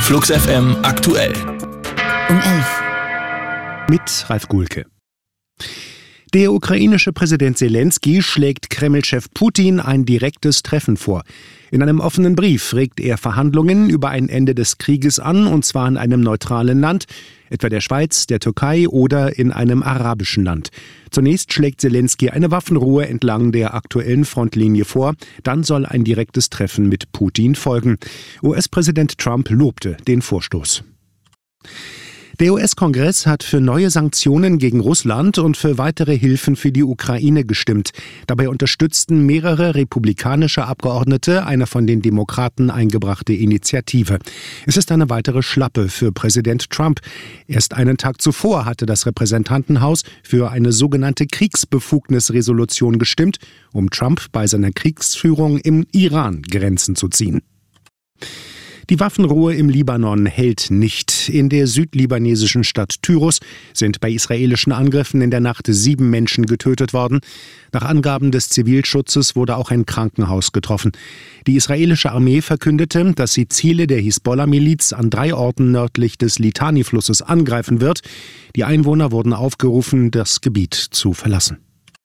Flux FM aktuell. Um 11. Mit Ralf Guhlke. Der ukrainische Präsident Selenskyj schlägt Kreml-Chef Putin ein direktes Treffen vor. In einem offenen Brief regt er Verhandlungen über ein Ende des Krieges an, und zwar in einem neutralen Land, etwa der Schweiz, der Türkei oder in einem arabischen Land. Zunächst schlägt Selenskyj eine Waffenruhe entlang der aktuellen Frontlinie vor, dann soll ein direktes Treffen mit Putin folgen. US-Präsident Trump lobte den Vorstoß. Der US-Kongress hat für neue Sanktionen gegen Russland und für weitere Hilfen für die Ukraine gestimmt. Dabei unterstützten mehrere republikanische Abgeordnete eine von den Demokraten eingebrachte Initiative. Es ist eine weitere Schlappe für Präsident Trump. Erst einen Tag zuvor hatte das Repräsentantenhaus für eine sogenannte Kriegsbefugnisresolution gestimmt, um Trump bei seiner Kriegsführung im Iran Grenzen zu ziehen. Die Waffenruhe im Libanon hält nicht. In der südlibanesischen Stadt Tyros sind bei israelischen Angriffen in der Nacht 7 Menschen getötet worden. Nach Angaben des Zivilschutzes wurde auch ein Krankenhaus getroffen. Die israelische Armee verkündete, dass sie Ziele der Hisbollah-Miliz an 3 Orten nördlich des Litani-Flusses angreifen wird. Die Einwohner wurden aufgerufen, das Gebiet zu verlassen.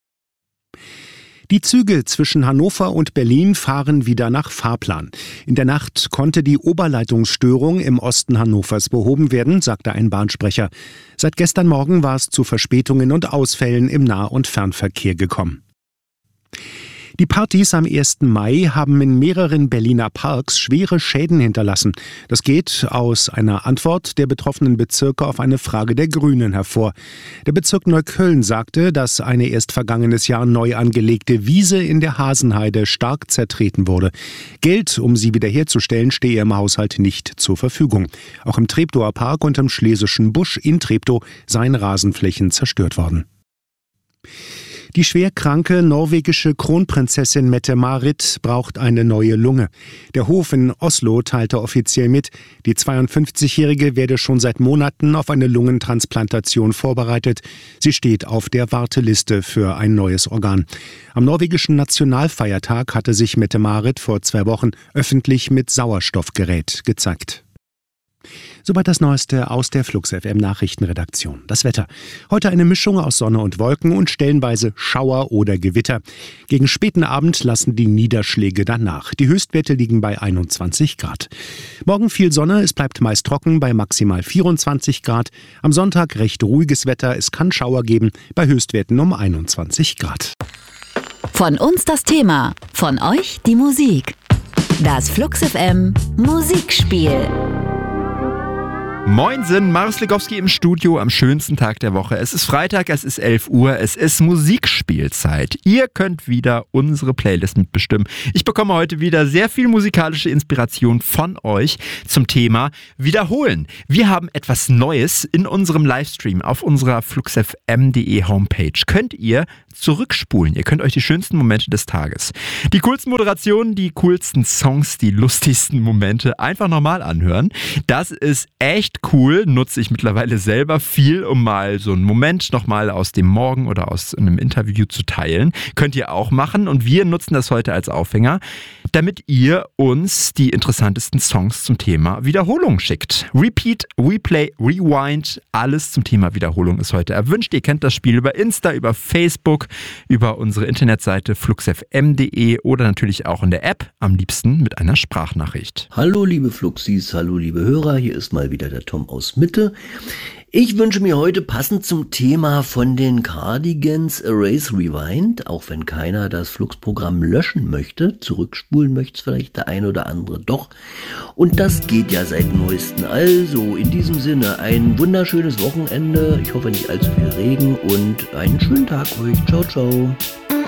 Die Züge zwischen Hannover und Berlin fahren wieder nach Fahrplan. In der Nacht konnte die Oberleitungsstörung im Osten Hannovers behoben werden, sagte ein Bahnsprecher. Seit gestern Morgen war es zu Verspätungen und Ausfällen im Nah- und Fernverkehr gekommen. Die Partys am 1. Mai haben in mehreren Berliner Parks schwere Schäden hinterlassen. Das geht aus einer Antwort der betroffenen Bezirke auf eine Frage der Grünen hervor. Der Bezirk Neukölln sagte, dass eine erst vergangenes Jahr neu angelegte Wiese in der Hasenheide stark zertreten wurde. Geld, um sie wiederherzustellen, stehe im Haushalt nicht zur Verfügung. Auch im Treptower Park und im Schlesischen Busch in Treptow seien Rasenflächen zerstört worden. Die schwerkranke norwegische Kronprinzessin Mette-Marit braucht eine neue Lunge. Der Hof in Oslo teilte offiziell mit, die 52-Jährige werde schon seit Monaten auf eine Lungentransplantation vorbereitet. Sie steht auf der Warteliste für ein neues Organ. Am norwegischen Nationalfeiertag hatte sich Mette-Marit vor 2 Wochen öffentlich mit Sauerstoffgerät gezeigt. Soweit das Neueste aus der Flux FM Nachrichtenredaktion. Das Wetter. Heute eine Mischung aus Sonne und Wolken und stellenweise Schauer oder Gewitter. Gegen späten Abend lassen die Niederschläge dann nach. Die Höchstwerte liegen bei 21 Grad. Morgen viel Sonne, es bleibt meist trocken bei maximal 24 Grad. Am Sonntag recht ruhiges Wetter, es kann Schauer geben bei Höchstwerten um 21 Grad. Von uns das Thema, von euch die Musik. Das Flux FM Musikspiel. Moinsen, Marius Legowski im Studio am schönsten Tag der Woche. Es ist Freitag, es ist 11 Uhr, es ist Musikspielzeit. Ihr könnt wieder unsere Playlist mitbestimmen. Ich bekomme heute wieder sehr viel musikalische Inspiration von euch zum Thema Wiederholen. Wir haben etwas Neues in unserem Livestream auf unserer fluxfm.de Homepage. Könnt ihr zurückspulen. Ihr könnt euch die schönsten Momente des Tages, die coolsten Moderationen, die coolsten Songs, die lustigsten Momente einfach nochmal anhören. Das ist echt cool, nutze ich mittlerweile selber viel, um mal so einen Moment nochmal aus dem Morgen oder aus einem Interview zu teilen. Könnt ihr auch machen und wir nutzen das heute als Aufhänger, damit ihr uns die interessantesten Songs zum Thema Wiederholung schickt. Repeat, Replay, Rewind, alles zum Thema Wiederholung ist heute erwünscht. Ihr kennt das Spiel über Insta, über Facebook, über unsere Internetseite fluxfm.de oder natürlich auch in der App, am liebsten mit einer Sprachnachricht. Hallo liebe Fluxis, hallo liebe Hörer, hier ist mal wieder der Tom aus Mitte. Ich wünsche mir heute passend zum Thema von den Cardigans Erase Rewind, auch wenn keiner das Flux-Programm löschen möchte, zurückspulen möchte es vielleicht der ein oder andere doch. Und das geht ja seit neuestem. Also in diesem Sinne ein wunderschönes Wochenende, ich hoffe nicht allzu viel Regen und einen schönen Tag euch. Ciao, ciao.